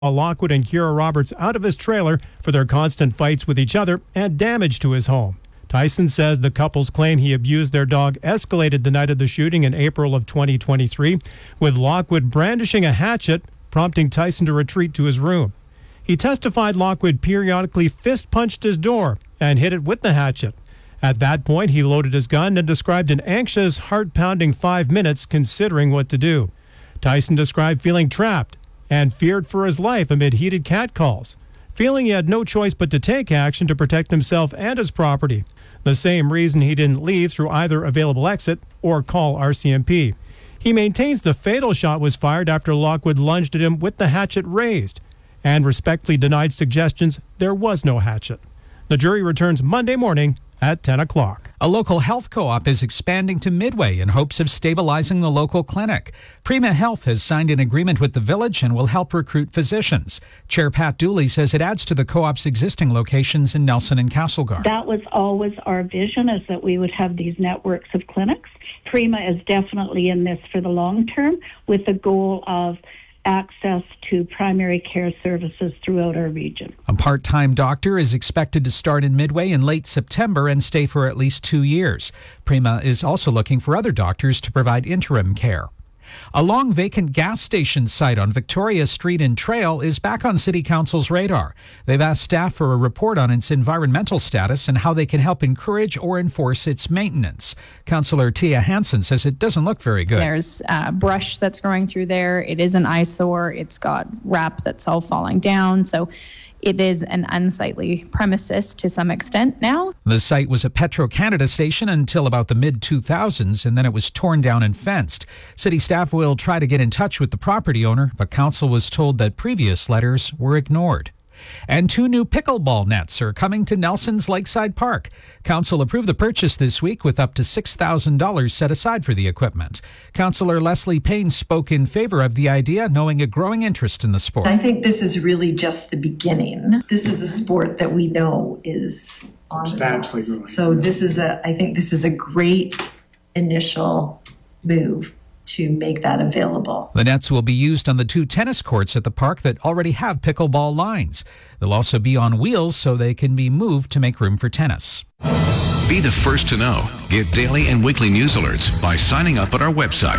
Lockwood and Kira Roberts out of his trailer for their constant fights with each other and damage to his home. Tyson says the couple's claim he abused their dog escalated the night of the shooting in April of 2023, with Lockwood brandishing a hatchet, prompting Tyson to retreat to his room. He testified Lockwood periodically fist-punched his door and hit it with the hatchet. At that point, he loaded his gun and described an anxious, heart-pounding 5 minutes considering what to do. Tyson described feeling trapped and feared for his life amid heated catcalls, feeling he had no choice but to take action to protect himself and his property, the same reason he didn't leave through either available exit or call RCMP. He maintains the fatal shot was fired after Lockwood lunged at him with the hatchet raised and respectfully denied suggestions there was no hatchet. The jury returns Monday morning at 10 o'clock. A local health co-op is expanding to Midway in hopes of stabilizing the local clinic. Prima Health has signed an agreement with the village and will help recruit physicians. Chair Pat Dooley says it adds to the co-op's existing locations in Nelson and Castlegar. That was always our vision, is that we would have these networks of clinics. Prima is definitely in this for the long term with the goal of access to primary care services throughout our region. A part-time doctor is expected to start in Midway in late September and stay for at least 2 years. Prima is also looking for other doctors to provide interim care. A long vacant gas station site on Victoria Street and Trail is back on City Council's radar. They've asked staff for a report on its environmental status and how they can help encourage or enforce its maintenance. Councillor Tia Hansen says it doesn't look very good. There's brush that's growing through there. It is an eyesore. It's got wraps that's all falling down. So it is an unsightly premises to some extent now. The site was a Petro-Canada station until about the mid-2000s, and then it was torn down and fenced. City staff will try to get in touch with the property owner, but council was told that previous letters were ignored. And 2 new pickleball nets are coming to Nelson's Lakeside Park. Council approved the purchase this week with up to $6,000 set aside for the equipment. Councillor Leslie Payne spoke in favor of the idea, knowing a growing interest in the sport. I think this is really just the beginning. This is a sport that we know is substantially growing. So I think this is a great initial move to make that available. The nets will be used on the 2 tennis courts at the park that already have pickleball lines. They'll also be on wheels so they can be moved to make room for tennis. Be the first to know. Get daily and weekly news alerts by signing up at our website,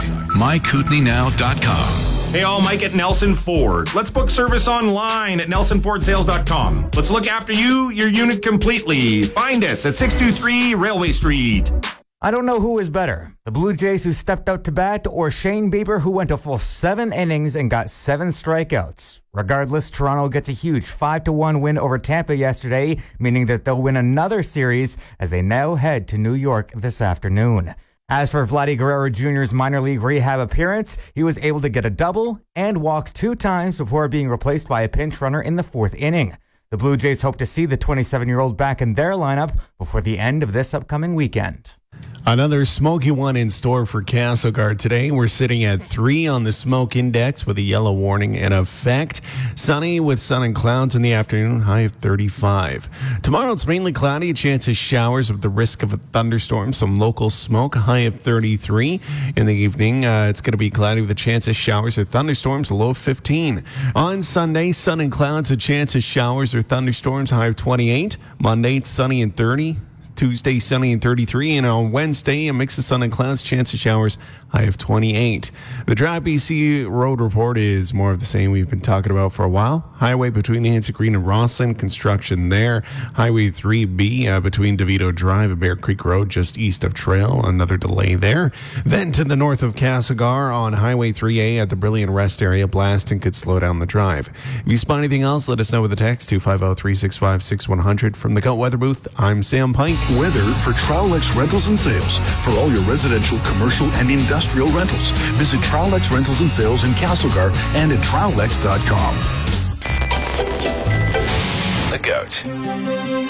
mykootenaynow.com. Hey all, Mike at Nelson Ford. Let's book service online at nelsonfordsales.com. Let's look after you, your unit completely. Find us at 623 Railway Street. I don't know who is better, the Blue Jays who stepped out to bat or Shane Bieber who went a full 7 innings and got 7 strikeouts. Regardless, Toronto gets a huge 5-1 win over Tampa yesterday, meaning that they'll win another series as they now head to New York this afternoon. As for Vladdy Guerrero Jr.'s minor league rehab appearance, he was able to get a double and walk 2 times before being replaced by a pinch runner in the 4th inning. The Blue Jays hope to see the 27-year-old back in their lineup before the end of this upcoming weekend. Another smoky one in store for Castlegar today. We're sitting at 3 on the smoke index with a yellow warning in effect. Sunny with sun and clouds in the afternoon, high of 35. Tomorrow it's mainly cloudy, a chance of showers with the risk of a thunderstorm, some local smoke, high of 33. In the evening, it's going to be cloudy with a chance of showers or thunderstorms, a low of 15. On Sunday, sun and clouds, a chance of showers or thunderstorms, high of 28. Monday, it's sunny and 30. Tuesday, sunny and 33. And on Wednesday, a mix of sun and clouds, chance of showers, high of 28. The Drive BC road report is more of the same we've been talking about for a while. Highway between Nancy Green and Rosslyn, construction there. Highway 3B between DeVito Drive and Bear Creek Road, just east of Trail, another delay there. Then to the north of Castlegar on Highway 3A at the Brilliant Rest area, blasting could slow down the drive. If you spot anything else, let us know with a text, 250-365-6100. From the Coat Weather Booth, I'm Sam Pike. Weather for Trowlex Rentals and Sales. For all your residential, commercial, and industrial rentals, visit Trowlex Rentals and Sales in Castlegar and at trowlex.com. The Goat.